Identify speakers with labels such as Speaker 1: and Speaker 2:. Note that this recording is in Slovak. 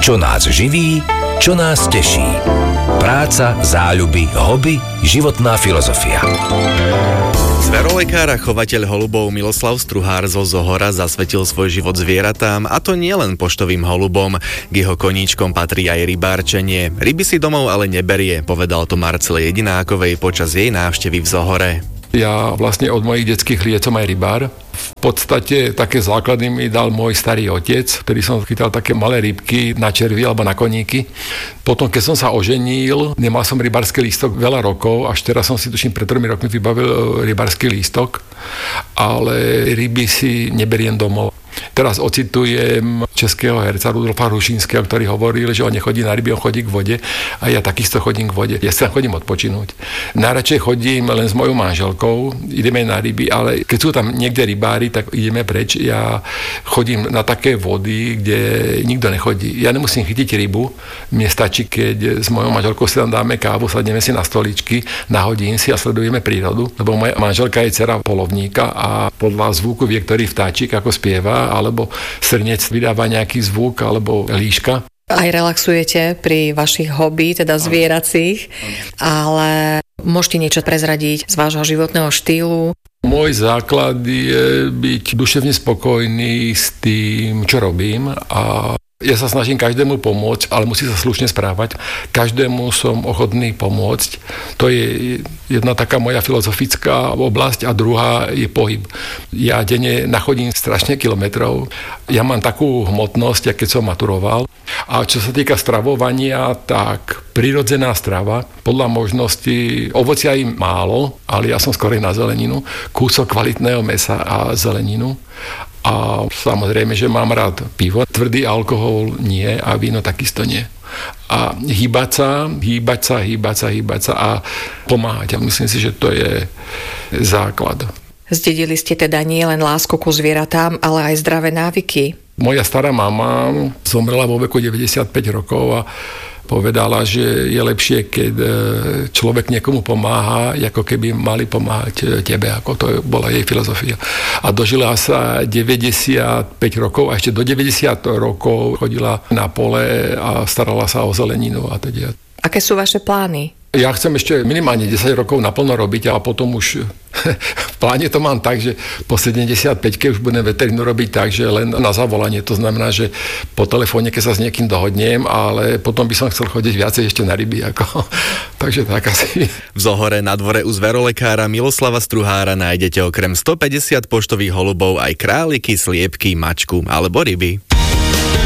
Speaker 1: Čo nás živí, čo nás teší. Práca, záľuby, hobby, životná filozofia.
Speaker 2: Zverolekár a chovateľ holubov Miloslav Struhár zo Zohora zasvetil svoj život zvieratám, a to nielen poštovým holubom. K jeho koníčkom patrí aj rybárčenie. Ryby si domov ale neberie, povedal to Marcele Jedinákovej počas jej návštevy v Zohore.
Speaker 3: Ja vlastne od mojich detských liet som aj rybár. V podstate také základy mi dal môj starý otec, ktorý som chytal také malé rybky na červy alebo na koníky. Potom, keď som sa oženil, nemal som rybársky lístok veľa rokov, až teraz som si tuším pred 3 rokmi vybavil rybársky lístok, ale ryby si neberiem domov. Teraz ocitujem českého herca Rudolfa Hrušínského, ktorý hovoril, že on nechodí na ryby, on chodí k vode, a ja takisto chodím k vode. Ja sa chodím odpočinúť. Najradšej chodím len s mojou manželkou, ideme na ryby, ale keď sú tam niekde rybári, tak ideme preč. Ja chodím na také vody, kde nikto nechodí. Ja nemusím chytiť rybu, mne stačí, keď s mojou manželkou si tam dáme kávu, sadneme si na stoličky, nahodím si a sledujeme prírodu, lebo moja manželka je dcera polovníka a podľa zvuku vie, ktorý vtáčik ako spieva, alebo srnec vydáva nejaký zvuk, alebo líška.
Speaker 4: Aj relaxujete pri vašich hobby, teda zvieracích, ale môžete niečo prezradiť z vášho životného štýlu?
Speaker 3: Môj základ je byť duševne spokojný s tým, čo robím, a ja sa snažím každému pomôcť, ale musí sa slušne správať. Každému som ochotný pomôcť. To je jedna taká moja filozofická oblasť, a druhá je pohyb. Ja denne nachodím strašne kilometrov. Ja mám takú hmotnosť, keď som maturoval. A čo sa týka stravovania, tak prirodzená strava, podľa možnosti, ovocia im málo, ale ja som skorej na zeleninu, kúsok kvalitného mäsa a zeleninu. A samozrejme, že mám rád pivo, tvrdý alkohol nie a víno takisto nie. A hýbať sa a pomáhať. A myslím si, že to je základ.
Speaker 4: Zdedili ste teda nie len lásku ku zvieratám, ale aj zdravé návyky.
Speaker 3: Moja stará mama zomrela vo veku 95 rokov a povedala, že je lepšie, keď človek niekomu pomáha, ako keby mali pomáhať tebe, ako to bola jej filozofia. A dožila sa 95 rokov a ešte do 90 rokov chodila na pole a starala sa o zeleninu a teda.
Speaker 4: Aké sú vaše plány?
Speaker 3: Ja chcem ešte minimálne 10 rokov naplno robiť a potom už v pláne to mám tak, že po 75-ke už budem veterínu robiť tak, že len na zavolanie. To znamená, že po telefóne, keď sa s niekým dohodnem, ale potom by som chcel chodiť viacej ešte na ryby. Takže tak asi.
Speaker 2: V Zohore na dvore u zverolekára Miloslava Struhára nájdete okrem 150 poštových holubov aj králiky, sliepky, mačku alebo ryby.